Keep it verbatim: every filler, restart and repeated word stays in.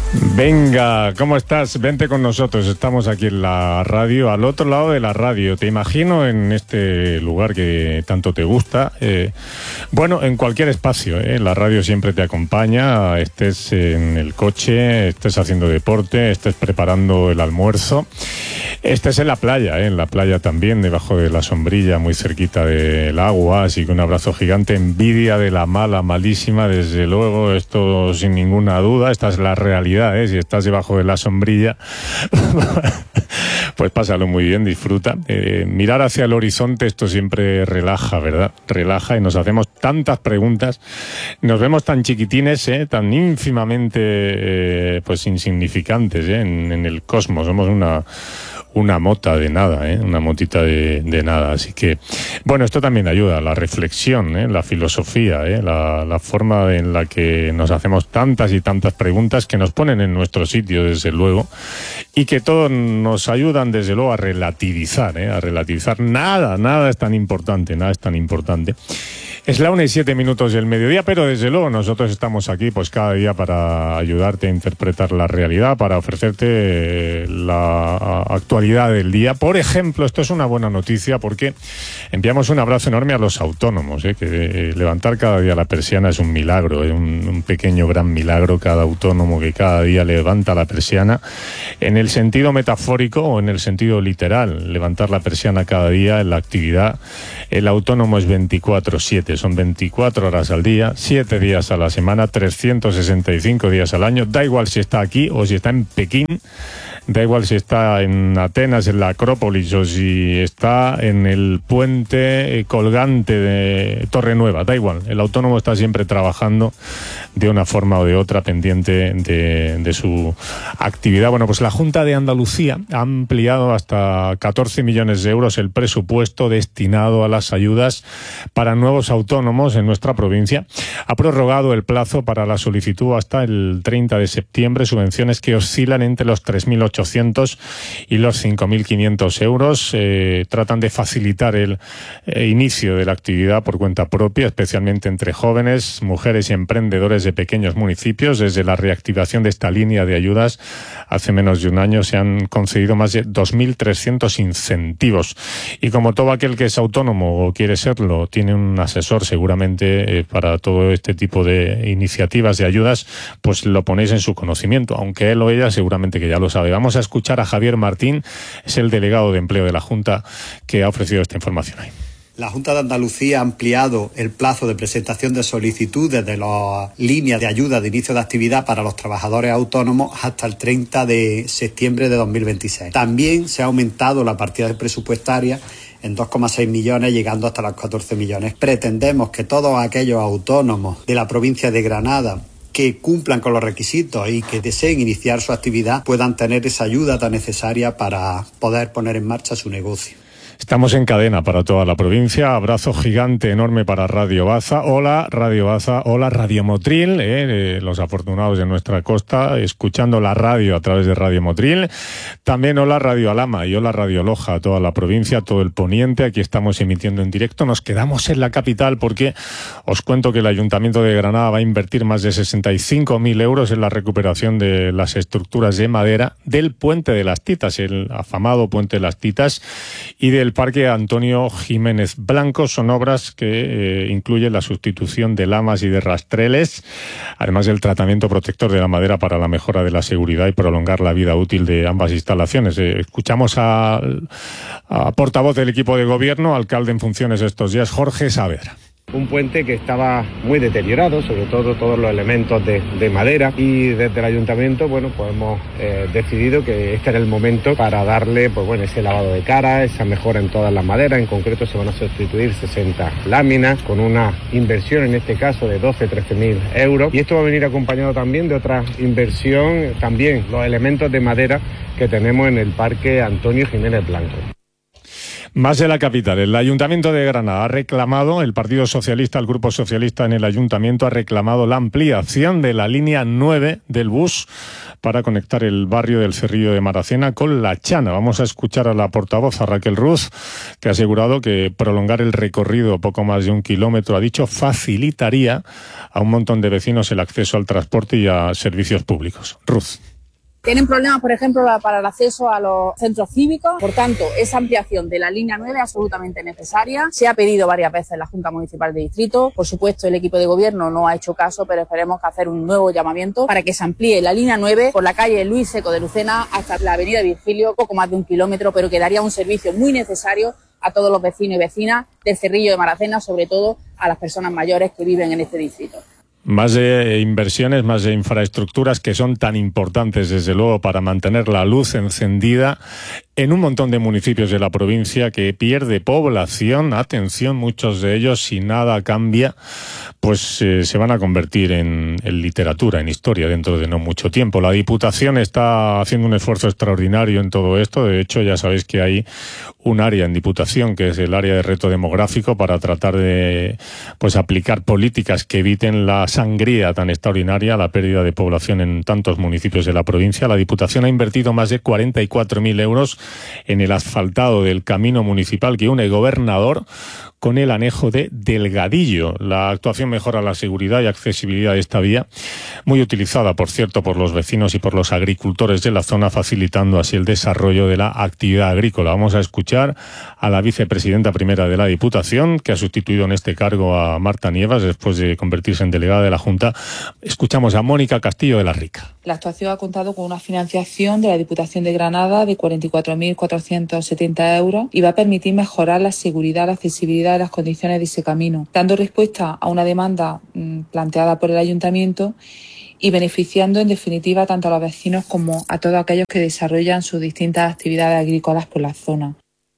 Venga, ¿cómo estás? Vente con nosotros, estamos aquí en la radio, al otro lado de la radio, te imagino en este lugar que tanto te gusta, eh, bueno, en cualquier espacio, eh, la radio siempre te acompaña, estés en el coche, estés haciendo deporte, estés preparando el almuerzo, estés en la playa, eh, en la playa también, debajo de la sombrilla, muy cerquita del agua, así que un abrazo gigante, envidia de la mala, malísima, desde luego, esto sin ninguna duda, esta es la realidad. ¿Eh? Si estás debajo de la sombrilla, pues pásalo muy bien, disfruta. Eh, mirar hacia el horizonte, esto siempre relaja, ¿verdad? Relaja y nos hacemos tantas preguntas, nos vemos tan chiquitines, ¿eh? Tan ínfimamente eh, pues insignificantes ¿eh? en, en el cosmos. Somos una... una mota de nada, ¿eh? Una motita de, de nada. Así que, bueno, esto también ayuda, la reflexión, ¿eh? La filosofía, ¿eh? la, la forma en la que nos hacemos tantas y tantas preguntas que nos ponen en nuestro sitio, desde luego, y que todos nos ayudan, desde luego, a relativizar, ¿eh? A relativizar. Nada, nada es tan importante, nada es tan importante. Es la una y siete minutos del mediodía, pero desde luego nosotros estamos aquí pues cada día para ayudarte a interpretar la realidad, para ofrecerte la actualidad del día. Por ejemplo, esto es una buena noticia porque enviamos un abrazo enorme a los autónomos, ¿eh? que levantar cada día la persiana es un milagro, ¿eh? un, un pequeño gran milagro, cada autónomo que cada día levanta la persiana, en el sentido metafórico o en el sentido literal. Levantar la persiana cada día en la actividad, el autónomo es veinticuatro siete. Son veinticuatro horas al día, siete días a la semana, trescientos sesenta y cinco días al año. Da igual si está aquí o si está en Pekín, da igual si está en Atenas, en la Acrópolis, o si está en el puente colgante de Torre Nueva, da igual. El autónomo está siempre trabajando de una forma o de otra, pendiente de, de su actividad. Bueno, pues la Junta de Andalucía ha ampliado hasta catorce millones de euros el presupuesto destinado a las ayudas para nuevos autónomos en nuestra provincia. Ha prorrogado el plazo para la solicitud hasta el treinta de septiembre, subvenciones que oscilan entre los tres mil ochocientos y los cinco mil quinientos euros. Eh, tratan de facilitar el eh, inicio de la actividad por cuenta propia, especialmente entre jóvenes, mujeres y emprendedores de pequeños municipios. Desde la reactivación de esta línea de ayudas hace menos de un año se han concedido más de dos mil trescientos incentivos. Y como todo aquel que es autónomo o quiere serlo, tiene un asesor seguramente eh, para todo este tipo de iniciativas de ayudas, pues lo ponéis en su conocimiento, aunque él o ella seguramente que ya lo sabe. Vamos a escuchar a Javier Martín, es el delegado de empleo de la Junta que ha ofrecido esta información ahí. La Junta de Andalucía ha ampliado el plazo de presentación de solicitudes de las líneas de ayuda de inicio de actividad para los trabajadores autónomos hasta el treinta de septiembre de dos mil veintiséis. También se ha aumentado la partida presupuestaria en dos coma seis millones, llegando hasta los catorce millones. Pretendemos que todos aquellos autónomos de la provincia de Granada que cumplan con los requisitos y que deseen iniciar su actividad puedan tener esa ayuda tan necesaria para poder poner en marcha su negocio. Estamos en cadena para toda la provincia. Abrazo gigante, enorme para Radio Baza. Hola, Radio Baza. Hola, Radio Motril, eh, eh, los afortunados de nuestra costa, escuchando la radio a través de Radio Motril. También hola, Radio Alhama y hola, Radio Loja, a toda la provincia, todo el poniente. Aquí estamos emitiendo en directo. Nos quedamos en la capital porque os cuento que el Ayuntamiento de Granada va a invertir más de sesenta y cinco mil euros en la recuperación de las estructuras de madera del Puente de las Titas, el afamado Puente de las Titas, y del Parque Antonio Jiménez Blanco. Son obras que eh, incluyen la sustitución de lamas y de rastreles, además del tratamiento protector de la madera para la mejora de la seguridad y prolongar la vida útil de ambas instalaciones. Eh, escuchamos a, a portavoz del equipo de gobierno, alcalde en funciones estos días, Jorge Saavedra. Un puente que estaba muy deteriorado, sobre todo todos los elementos de, de madera, y desde el ayuntamiento, bueno, pues hemos eh, decidido que este era el momento para darle, pues bueno, ese lavado de cara, esa mejora en todas las maderas. En concreto se van a sustituir sesenta láminas con una inversión, en este caso, de doce, trece mil euros. Y esto va a venir acompañado también de otra inversión, también los elementos de madera que tenemos en el Parque Antonio Jiménez Blanco. Más de la capital. El Ayuntamiento de Granada ha reclamado, el Partido Socialista, el Grupo Socialista en el Ayuntamiento ha reclamado la ampliación de la línea nueve del bus para conectar el barrio del Cerrillo de Maracena con La Chana. Vamos a escuchar a la portavoz, a Raquel Ruz, que ha asegurado que prolongar el recorrido poco más de un kilómetro, ha dicho, facilitaría a un montón de vecinos el acceso al transporte y a servicios públicos. Ruz. Tienen problemas, por ejemplo, para el acceso a los centros cívicos. Por tanto, esa ampliación de la línea nueve es absolutamente necesaria. Se ha pedido varias veces en la Junta Municipal de Distrito. Por supuesto, el equipo de gobierno no ha hecho caso, pero esperemos que hacer un nuevo llamamiento para que se amplíe la línea nueve por la calle Luis Seco de Lucena hasta la avenida Virgilio, poco más de un kilómetro, pero que daría un servicio muy necesario a todos los vecinos y vecinas del Cerrillo de Maracena, sobre todo a las personas mayores que viven en este distrito. Más de inversiones, más de infraestructuras que son tan importantes, desde luego, para mantener la luz encendida en un montón de municipios de la provincia que pierde población. Atención, muchos de ellos, si nada cambia, pues eh, se van a convertir en, en literatura, en historia, dentro de no mucho tiempo. La Diputación está haciendo un esfuerzo extraordinario en todo esto. De hecho, ya sabéis que hay un área en Diputación, que es el área de reto demográfico, para tratar de pues aplicar políticas que eviten la sangría tan extraordinaria, la pérdida de población en tantos municipios de la provincia. La Diputación ha invertido más de cuarenta y cuatro mil euros en el asfaltado del camino municipal que une Gobernador con el anejo de Delgadillo. La actuación mejora la seguridad y accesibilidad de esta vía, muy utilizada, por cierto, por los vecinos y por los agricultores de la zona, facilitando así el desarrollo de la actividad agrícola. Vamos a escuchar a la vicepresidenta primera de la Diputación, que ha sustituido en este cargo a Marta Nievas después de convertirse en delegada de la Junta. Escuchamos a Mónica Castillo de la Rica. La actuación ha contado con una financiación de la Diputación de Granada de cuarenta y cuatro mil cuatrocientos setenta euros y va a permitir mejorar la seguridad, la accesibilidad de las condiciones de ese camino, dando respuesta a una demanda mmm, planteada por el Ayuntamiento y beneficiando en definitiva tanto a los vecinos como a todos aquellos que desarrollan sus distintas actividades agrícolas por la zona.